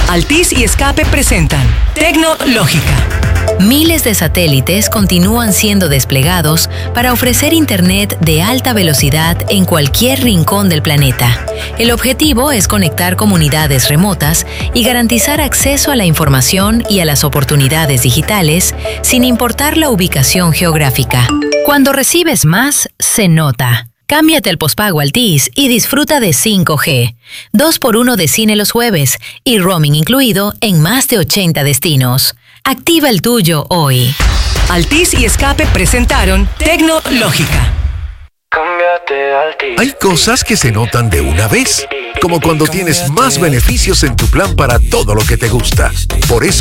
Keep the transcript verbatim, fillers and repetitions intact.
Altiz y Escape presentan Tecnológica. Miles de satélites continúan siendo desplegados para ofrecer Internet de alta velocidad en cualquier rincón del planeta. El objetivo es conectar comunidades remotas y garantizar acceso a la información y a las oportunidades digitales sin importar la ubicación geográfica. Cuando recibes más, se nota. Cámbiate al pospago Altiz y disfruta de cinco G, dos por uno de cine los jueves y roaming incluido en más de ochenta destinos. Activa el tuyo hoy. Altiz y Escape presentaron Tecnológica. Hay cosas que se notan de una vez, como cuando tienes más beneficios en tu plan para todo lo que te gusta. Por eso